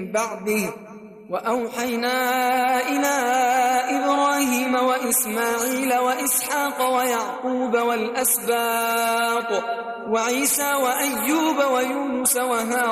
بعده. وأوحينا إلى إبراهيم وإسماعيل وإسحاق ويعقوب والأسباط وعيسى وأيوب ويونس وهارون